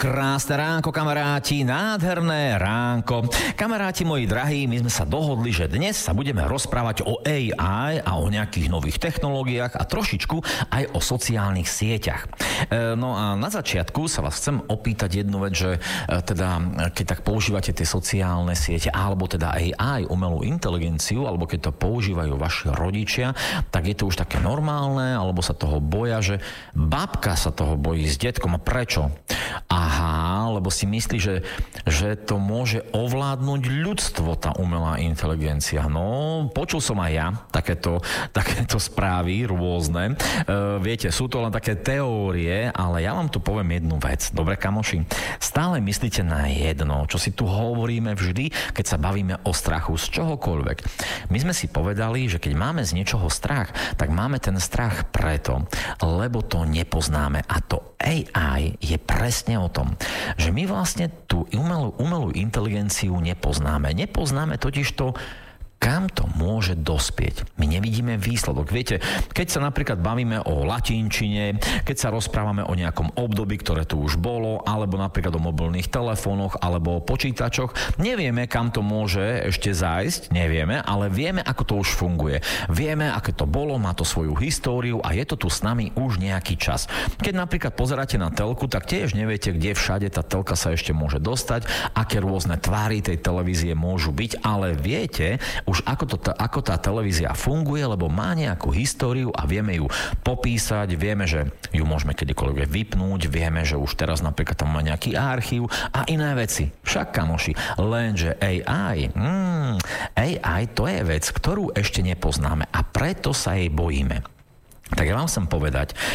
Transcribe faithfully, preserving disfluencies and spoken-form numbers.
Krásne ránko, kamaráti, nádherné ránko. Kamaráti moji drahí, my sme sa dohodli, že dnes sa budeme rozprávať o á í a o nejakých nových technológiách a trošičku aj o sociálnych sieťach. E, no a na začiatku sa vás chcem opýtať jednu vec, že e, teda, keď tak používate tie sociálne siete, alebo teda á í, umelú inteligenciu, alebo keď to používajú vaši rodičia, tak je to už také normálne, alebo sa toho boja, že babka sa toho bojí s detkom. A prečo? Aha, lebo si myslí, že, že to môže ovládnuť ľudstvo, tá umelá inteligencia. No, počul som aj ja takéto, takéto správy rôzne. E, viete, sú to len také teórie, ale ja vám tu poviem jednu vec. Dobre, kamoši? Stále myslíte na jedno, čo si tu hovoríme vždy, keď sa bavíme o strachu z čohokoľvek. My sme si povedali, že keď máme z niečoho strach, tak máme ten strach preto, lebo to nepoznáme. A to á í je presne o tom, že my vlastne tú umelú, umelú inteligenciu nepoznáme. Nepoznáme totiž to, kam to môže dospieť. My nevidíme výsledok. Viete, keď sa napríklad bavíme o latinčine, keď sa rozprávame o nejakom období, ktoré tu už bolo, alebo napríklad o mobilných telefónoch, alebo o počítačoch, nevieme, kam to môže ešte zájsť, nevieme, ale vieme, ako to už funguje. Vieme, aké to bolo, má to svoju históriu a je to tu s nami už nejaký čas. Keď napríklad pozeráte na telku, tak tiež neviete, kde všade tá telka sa ešte môže dostať, aké rôzne tvary tej televízie môžu byť, ale viete, už ako, to, ako tá televízia funguje, lebo má nejakú históriu a vieme ju popísať, vieme, že ju môžeme kedykoľvek vypnúť, vieme, že už teraz napríklad tam má nejaký archív a iné veci. Však, kamoši, lenže á í, mm, á í to je vec, ktorú ešte nepoznáme a preto sa jej bojíme. Tak ja vám chcem povedať,